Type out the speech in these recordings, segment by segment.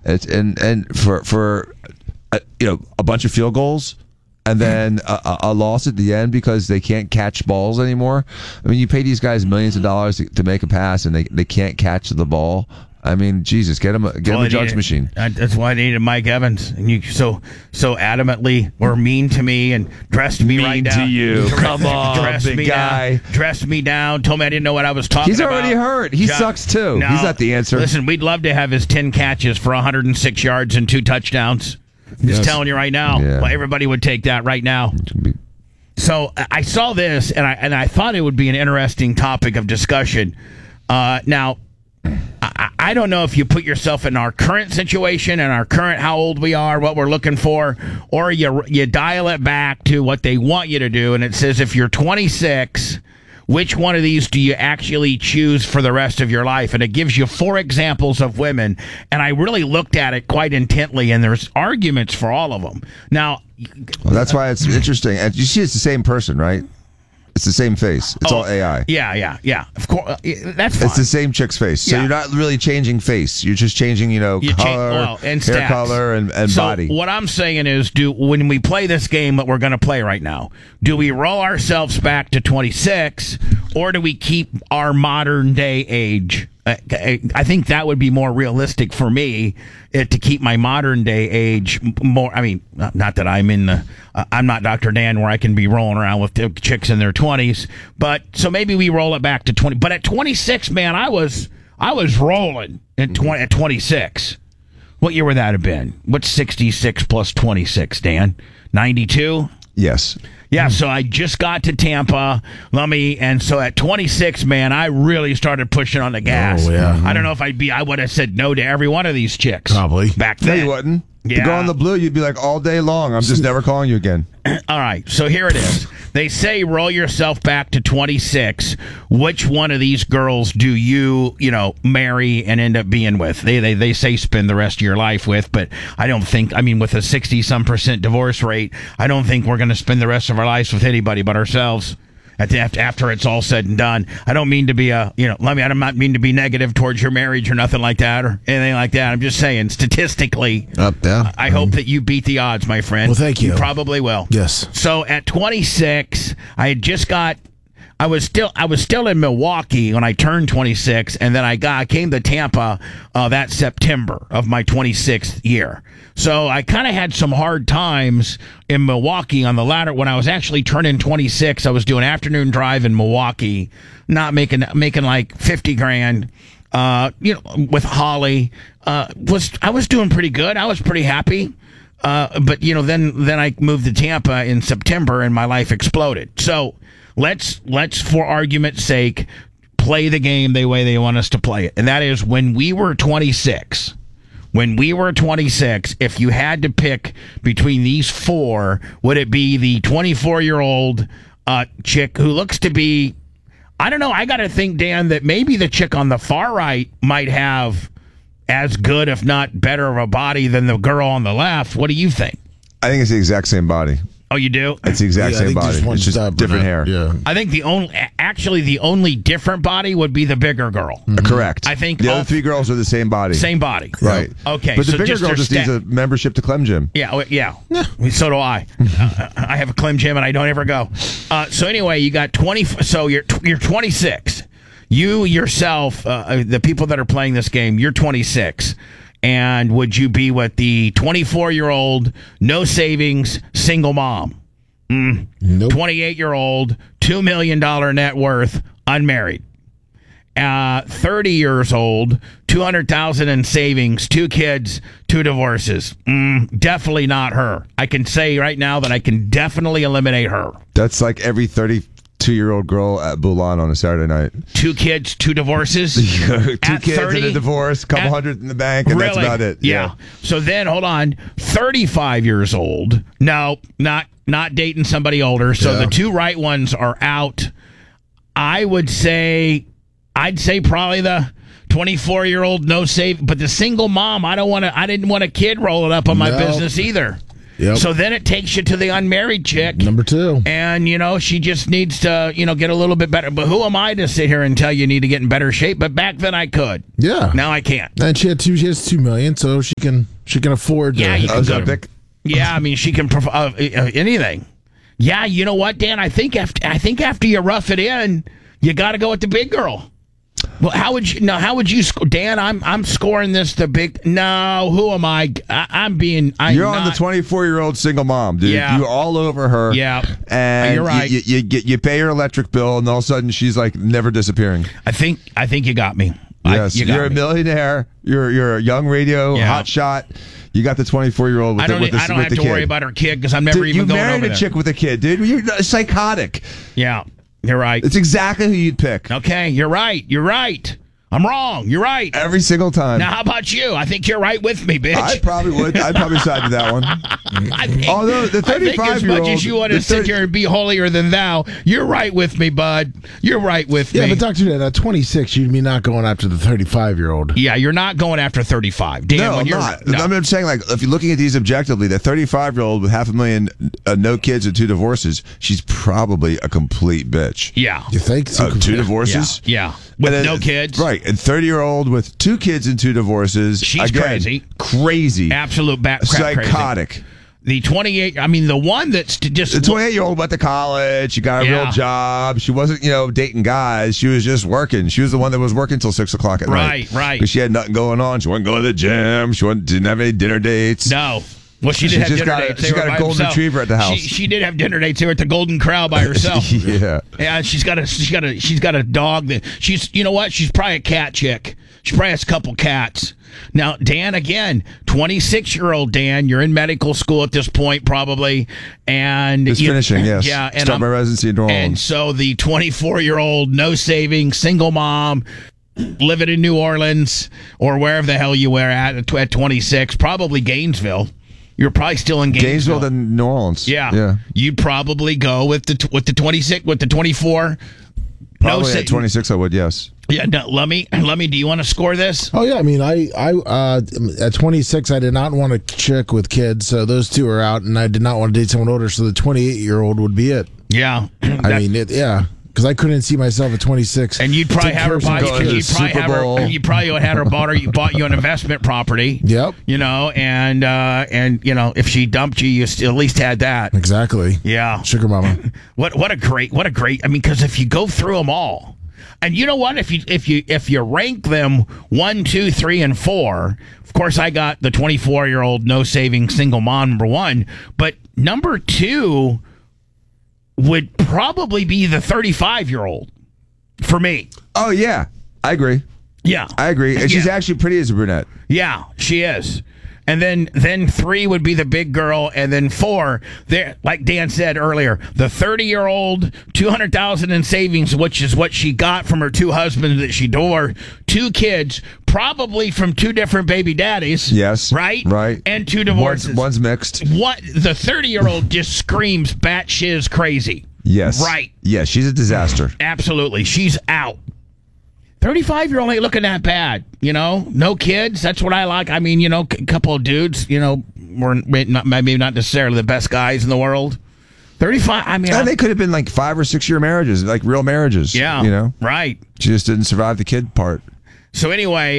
It's and for a bunch of field goals. And then a loss at the end because they can't catch balls anymore. I mean, you pay these guys millions of dollars to make a pass, and they can't catch the ball. I mean, Jesus, get him a jugs machine. That's why I needed Mike Evans. And you so adamantly were mean to me and dressed me right down. Mean to you. Come on, dressed big me guy. Down, dressed me down, told me I didn't know what I was talking about. He's already hurt. He sucks, too. No, he's not the answer. Listen, we'd love to have his 10 catches for 106 yards and 2 touchdowns. Just telling you right now. Yeah. Well, everybody would take that right now. So I saw this, and I thought it would be an interesting topic of discussion. Now, I don't know if you put yourself in our current situation and our current how old we are, what we're looking for, or you dial it back to what they want you to do, and it says if you're 26, which one of these do you actually choose for the rest of your life? And it gives you 4 examples of women, and I really looked at it quite intently, and there's arguments for all of them. Now, well, that's why it's interesting. And you see, it's the same person, right? It's the same face. It's all AI. Yeah. Of course, that's fine. It's the same chick's face. So you're not really changing face. You're just changing, color, and hair stats. color, and body. So what I'm saying is, when we play this game that we're going to play right now, do we roll ourselves back to 26, or do we keep our modern day age? I think that would be more realistic for me to keep my modern day age more. I mean, not that I'm not Dr. Dan where I can be rolling around with chicks in their 20s, but so maybe we roll it back to 20. But at 26, man, I was rolling at 26. What year would that have been? What's 66 plus 26, Dan? 92? Yes. Yeah, so I just got to Tampa, and so at 26, man, I really started pushing on the gas. Oh, yeah. I don't know if I would have said no to every one of these chicks. Probably. Back No, then. you wouldn't. Yeah. To go on the blue, you'd be like all day long. I'm just never calling you again. All right, so here it is. They say roll yourself back to 26. Which one of these girls do you marry and end up being with? They say spend the rest of your life with, but I don't think, with a 60-some% divorce rate, I don't think we're going to spend the rest of our lives with anybody but ourselves. After it's all said and done. I don't mean to be I don't mean to be negative towards your marriage or nothing like that or anything like that. I'm just saying, statistically, I hope that you beat the odds, my friend. Well, thank you. You probably will. Yes. So at 26, I was still in Milwaukee when I turned 26, and then I came to Tampa that September of my 26th year. So I kind of had some hard times in Milwaukee on the latter. When I was actually turning 26, I was doing afternoon drive in Milwaukee, not making like $50,000. With Holly, I was doing pretty good. I was pretty happy. But then I moved to Tampa in September, and my life exploded. So let's for argument's sake play the game the way they want us to play it, and that is when we were 26. When we were 26, if you had to pick between these 4, would it be the 24-year-old chick who looks to be, I don't know, I got to think, Dan, that maybe the chick on the far right might have as good, if not better, of a body than the girl on the left. What do you think? I think it's the exact same body. Oh, you do? It's the exact same body. It's just different hair. Yeah. I think the only different body would be the bigger girl. Mm-hmm. Correct. I think the other 3 girls are the same body. Same body. Right. Okay. But the so bigger girl just needs a membership to Clem Gym. Yeah. So do I. I have a Clem Gym and I don't ever go. So anyway, you got 20. So you're 26. You yourself, the people that are playing this game, you're 26. And would you be with the 24-year-old, no savings, single mom? Nope. 28-year-old, $2 million net worth, unmarried. 30 years old, $200,000 in savings, 2 kids, 2 divorces. Definitely not her. I can say right now that I can definitely eliminate her. That's like every 32-year-old girl at Boulan on a Saturday night. 2 kids, 2 divorces. 2 At kids 30? and a divorce, couple hundred in the bank, and Really? that's about it. Yeah. So then, hold on. 35 years old. No, not dating somebody older. So the 2 right ones are out. I'd say probably the 24-year-old, no save, but the single mom. I didn't want a kid rolling up on my business either. Yep. So then it takes you to the unmarried chick. Number 2. And, she just needs to, get a little bit better. But who am I to sit here and tell you need to get in better shape? But back then I could. Yeah. Now I can't. And she has $2 million, so she can afford to. Yeah, you can go Ozempic. Yeah, I mean, she can anything. Yeah, you know what, Dan? I think after you rough it in, you got to go with the big girl. Well, how would you score? Dan, I'm scoring this the big. No, who am I? You're on the 24-year-old single mom, dude. Yeah. You're all over her. Yeah, and you're right. You pay her electric bill, and all of a sudden she's like never disappearing. I think you got me. Yes, you got you're a me. millionaire. You're a young radio hot shot. You got the 24-year-old with I don't the have to kid. worry about her kid because I'm never Dude, even going over You married a there. chick with a kid, dude. You're psychotic. Yeah, you're right. It's exactly who you'd pick. Okay, you're right. You're right. I'm wrong. You're right. Every single time. Now, how about you? I think you're right with me, bitch. I probably would. I'd probably side with that one. Although the 35-year-old, as much as you want to sit here and be holier than thou, you're right with me, bud. You're right with me. Yeah, but Dr. Dan, at 26, you'd be not going after the 35-year-old. Yeah, you're not going after 35. Dan, No, when I'm you're, not. No. I'm saying, like, if you're looking at these objectively, the 35-year-old with 500,000, no kids and 2 divorces, she's probably a complete bitch. Yeah. You think? So 2 divorces? Yeah. With And then- no kids. Right. And 30-year-old with 2 kids and 2 divorces. She's again, crazy. Crazy. Absolute crap Psychotic. crazy. The 28, I mean, the one that's just... The 28-year-old went to college. She got a real job. She wasn't, dating guys. She was just working. She was the one that was working till 6 o'clock at night. Right. Because she had nothing going on. She wasn't going to the gym. She didn't have any dinner dates. No. Well, she did have just dinner got dates. she got a golden retriever at the house. She did have dinner dates there at the Golden Corral by herself. Yeah. Yeah, she's got a dog that she's. You know what? She's probably a cat chick. She probably has a couple cats. Now, Dan, again, 26-year-old Dan, you're in medical school at this point, probably, and It's finishing. Yes. Yeah, and start my residency in New Orleans. And so the 24-year-old, no savings, single mom, living in New Orleans or wherever the hell you were at 26, probably Gainesville. You're probably still in Gainesville. than New Orleans. Yeah. You'd probably go with the 26, with the 24. Probably at 26, I would. Yes. Yeah. No, Lummy, do you want to score this? Oh yeah, I mean, I at 26, I did not want a chick with kids, so those 2 are out, and I did not want to date someone older, so the 28-year-old would be it. Yeah. I mean, because I couldn't see myself at 26. And you'd probably have her buy Going to the Super Bowl. you probably would have her bought you an investment property. Yep. And if she dumped you, you still at least had that. Exactly. Yeah. Sugar mama. What a great. I mean, because if you go through them all, and you know what, if you rank them 1, 2, 3, and 4, of course I got the 24-year-old no saving single mom number 1, but number 2 would probably be the 35-year-old for me. Oh yeah, I agree. Yeah, I agree. And she's actually pretty as a brunette. Yeah, she is. And then 3 would be the big girl, and then 4, there, like Dan said earlier, the 30-year-old, $200,000 in savings, which is what she got from her 2 husbands that she divorced, 2 kids, probably from 2 different baby daddies. Yes. Right? Right. And 2 divorces. One's mixed. The 30-year-old just screams batshit crazy. Yes. Right. Yes, she's a disaster. Absolutely. She's out. 35-year-old ain't looking that bad, No kids. That's what I like. I mean, a couple of dudes, were maybe not necessarily the best guys in the world. 35. I mean, And they could have been like 5 or 6 year marriages, like real marriages. Yeah. Right. She just didn't survive the kid part. So anyway,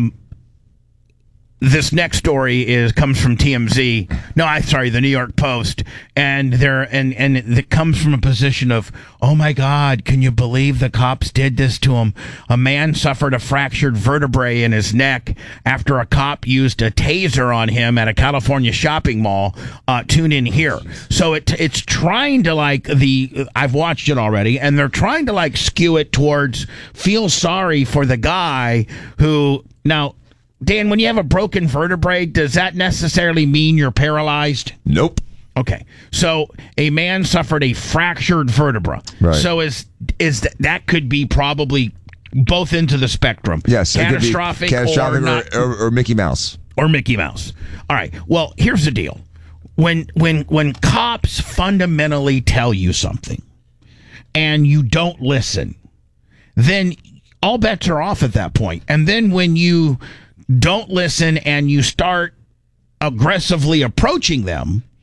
this next story comes from TMZ. No, the New York Post, and it comes from a position of, oh my God, can you believe the cops did this to him? A man suffered a fractured vertebrae in his neck after a cop used a taser on him at a California shopping mall. Tune in here. So it's trying to I've watched it already, and they're trying to skew it towards feel sorry for the guy who now. Dan, when you have a broken vertebrae, does that necessarily mean you're paralyzed? Nope. Okay. So a man suffered a fractured vertebra. Right. So that could be probably both into the spectrum. Yes. Catastrophic, catastrophic or not, or Mickey Mouse. Or Mickey Mouse. All right. Well, here's the deal. When cops fundamentally tell you something and you don't listen, then all bets are off at that point. And then when you don't listen and you start aggressively approaching them,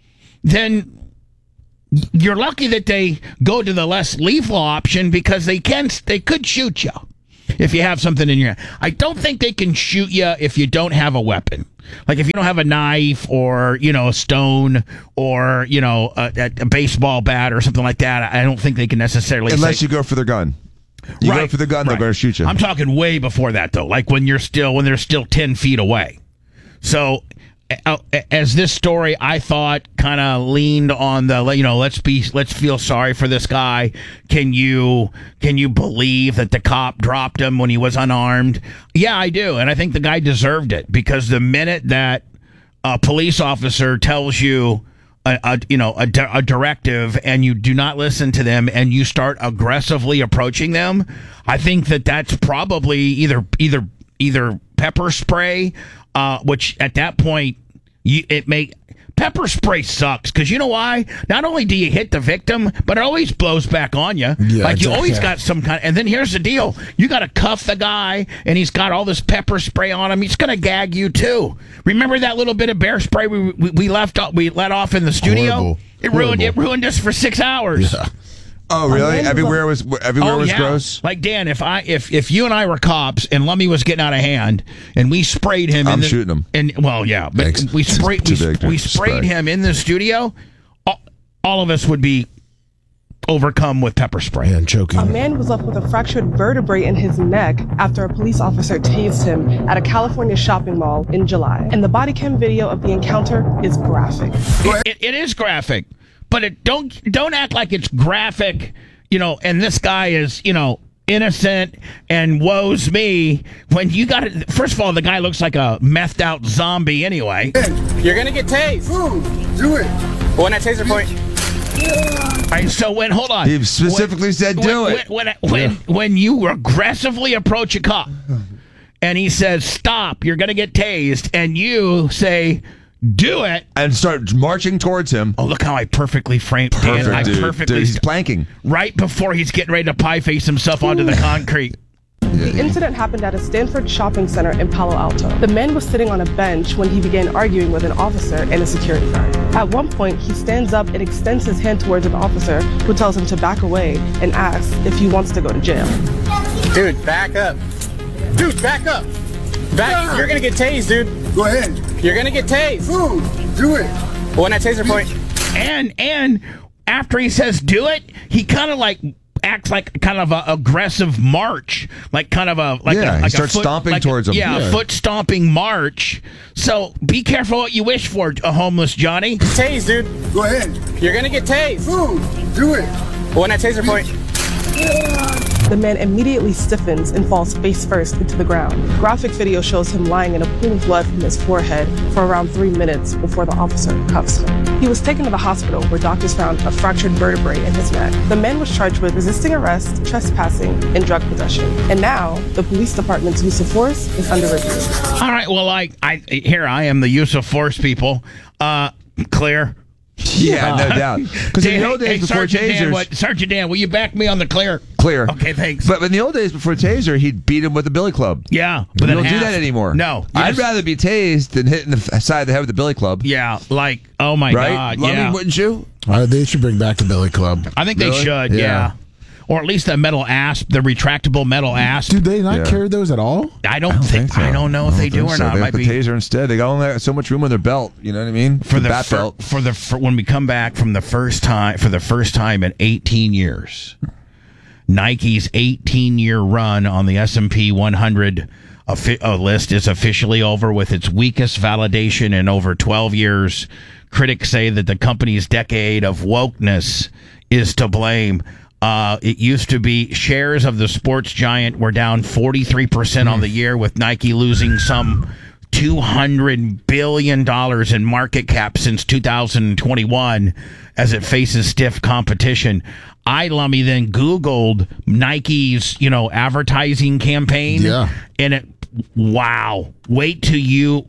then you're lucky that they go to the less lethal option, because they could shoot you if you have something in your hand. I don't think they can shoot you if you don't have a weapon. Like if you don't have a knife or, a stone or, a baseball bat or something like that, I don't think they can necessarily. Unless you go for their gun. You go for the gun, they're going to shoot you. I'm talking way before that, though, like when they're still 10 feet away. So as this story, I thought, kind of leaned on the, let's feel sorry for this guy. Can you believe that the cop dropped him when he was unarmed? Yeah, I do, and I think the guy deserved it, because the minute that a police officer tells you a directive and you do not listen to them and you start aggressively approaching them, I think that's probably either pepper spray, which at that point pepper spray sucks, because you know why? Not only do you hit the victim, but it always blows back on you. Yeah, like you always got some kind. And then here's the deal: you got to cuff the guy, and he's got all this pepper spray on him. He's gonna gag you too. Remember that little bit of bear spray we let off in the studio? Horrible. It ruined us for 6 hours. Yeah. Oh, really? Everywhere was gross? Like, Dan, if you and I were cops and Lummy was getting out of hand and we sprayed him, I'm shooting him. And well, yeah, but Thanks. we sprayed Too sprayed him in the studio, all of us would be overcome with pepper spray. And choking. A man was left with a fractured vertebrae in his neck after a police officer tased him at a California shopping mall in July. And the body cam video of the encounter is graphic. It is graphic, but don't act like it's graphic, and this guy is, innocent and woes me, when you got it. First of all, the guy looks like a methed out zombie anyway. You're gonna get tased. Do it. When I taser point. Right, so hold on. He specifically said do it. When you aggressively approach a cop and he says stop, you're gonna get tased, and you say do it And start marching towards him. Oh, look how I perfectly framed Dan. I Dude, perfectly he's planking. right before he's getting ready to pie face himself onto the concrete. The incident happened at a Stanford shopping center in Palo Alto. The man was sitting on a bench when he began arguing with an officer and a security guard. At one point, he stands up and extends his hand towards an officer who tells him to back away and asks if he wants to go to jail. Dude, back up. Dude, back up. Back. You're gonna get tased, dude. Go ahead. You're gonna get tased. Do it. When I taser point. And after he says do it, he kind of like acts like kind of a aggressive march, like kind of he starts stomping towards him. Yeah, a foot stomping march. So be careful what you wish for, a homeless Johnny. Tase, dude. Go ahead. You're gonna get tased. Do it. When I taser point. The man immediately stiffens and falls face first into the ground. Graphic video shows him lying in a pool of blood from his forehead for around 3 minutes before the officer cuffs him. He was taken to the hospital where doctors found a fractured vertebrae in his neck. The man was charged with resisting arrest, trespassing, and drug possession. And now, the police department's use of force is under review. All right, well, here I am, the use of force people. Clear. Yeah, no doubt. Because in the old days before tasers, Sergeant Dan, will you back me on the clear? Clear. Okay, thanks. But in the old days before taser, he'd beat him with a billy club. Yeah, We don't do that anymore. No, I'd rather be tased than hitting the side of the head with a billy club. Yeah, like oh my Right? god, Lummy, yeah. wouldn't you? They should bring back the Billy Club. I think they Really? should, yeah. Or at least the metal asp, the retractable metal asp. Do they not Yeah. carry those at all? I don't think so. I don't know if they do think or so. not. They Might have the be taser instead. They got only got so much room on their belt. You know what I mean? for the bat belt. when we come back from the first time in 18 years. Nike's 18-year run on the S&P 100 list is officially over with its weakest validation in over 12 years. Critics say that the company's decade of wokeness is to blame. It used to be shares of the sports giant were down 43% on the year, with Nike losing some $200 billion in market cap since 2021 as it faces stiff competition. Lummy then Googled Nike's, advertising campaign. Yeah. And wow. Wait till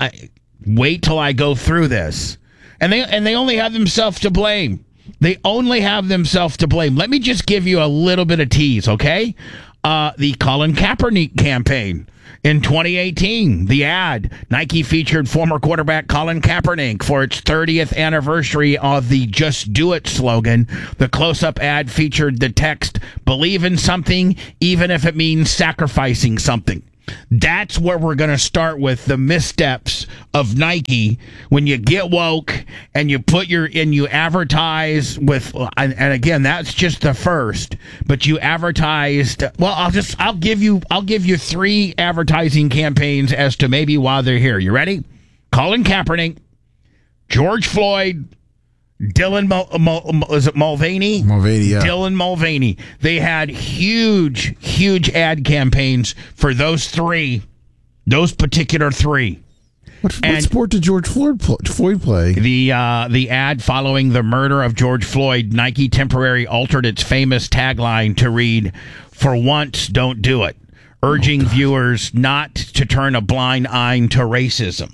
I go through this. And they only have themselves to blame. They only have themselves to blame. Let me just give you a little bit of tease, okay? the Colin Kaepernick campaign. In 2018, the ad, Nike featured former quarterback Colin Kaepernick for its 30th anniversary of the Just Do It slogan. The close-up ad featured the text, "Believe in something, even if it means sacrificing something." That's where we're going to start with the missteps of Nike when you get woke and you you advertise with, and again, that's just the first, but you advertised, well, I'll give you 3 advertising campaigns as to maybe why they're here. You ready? Colin Kaepernick, George Floyd, Dylan is it Mulvaney? Mulvaney, yeah. Dylan Mulvaney. They had huge ad campaigns for those particular 3. What sport did George Floyd play? The ad following the murder of George Floyd, Nike temporarily altered its famous tagline to read, "For once, don't do it," urging viewers not to turn a blind eye to racism.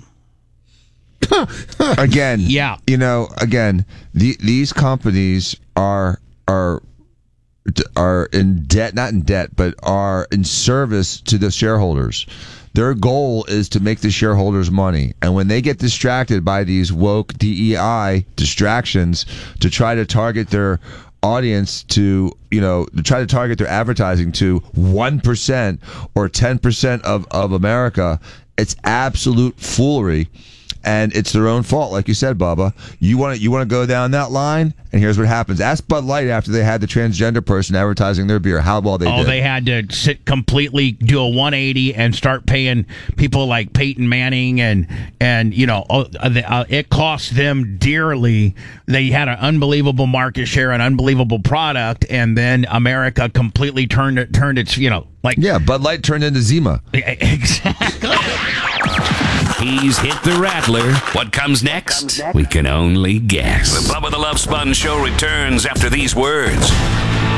Again, yeah. These companies are in debt, not in debt, but are in service to the shareholders. Their goal is to make the shareholders money. And when they get distracted by these woke DEI distractions to try to target their audience to try to target their advertising to 1% or 10% of America, it's absolute foolery. And it's their own fault, like you said, Bubba. You want to go down that line, and here's what happens. Ask Bud Light after they had the transgender person advertising their beer how well they did. They had to do a 180 and start paying people like Peyton Manning, and it cost them dearly. They had an unbelievable market share, an unbelievable product, and then America completely turned its Bud Light turned into Zima. Exactly. He's hit the rattler. What comes next? We can only guess. The Bubba the Love Sponge Show returns after these words.